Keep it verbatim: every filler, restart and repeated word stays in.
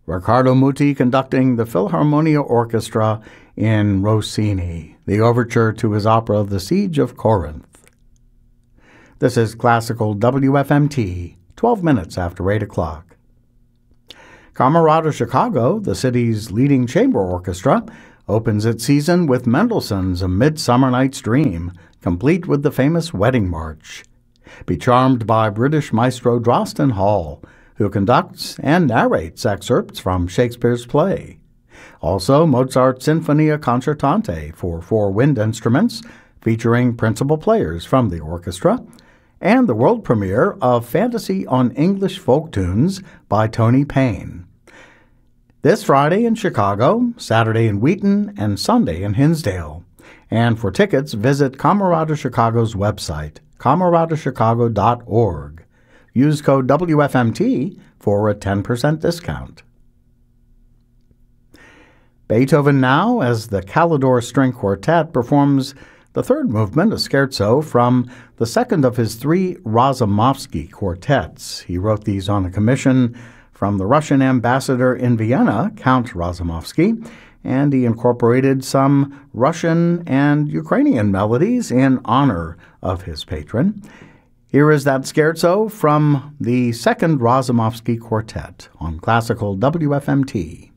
Riccardo Muti conducting the Philharmonia Orchestra in Rossini, the overture to his opera The Siege of Corinth. This is Classical W F M T, twelve minutes after eight o'clock. Camerata Chicago, the city's leading chamber orchestra, opens its season with Mendelssohn's A Midsummer Night's Dream, complete with the famous Wedding March. Be charmed by British maestro Drosten Hall, who conducts and narrates excerpts from Shakespeare's play. Also, Mozart's Sinfonia Concertante for four wind instruments, featuring principal players from the orchestra, and the world premiere of Fantasy on English Folk Tunes by Tony Payne. This Friday in Chicago, Saturday in Wheaton, and Sunday in Hinsdale. And for tickets, visit Camerata Chicago's website, camerata chicago dot org. Use code W F M T for a ten percent discount. Beethoven now, as the Calidore String Quartet performs the third movement, a scherzo, from the second of his three Razumovsky quartets. He wrote these on a commission from the Russian ambassador in Vienna, Count Razumovsky, and he incorporated some Russian and Ukrainian melodies in honor of his patron. Here is that scherzo from the second Razumovsky Quartet on Classical W F M T.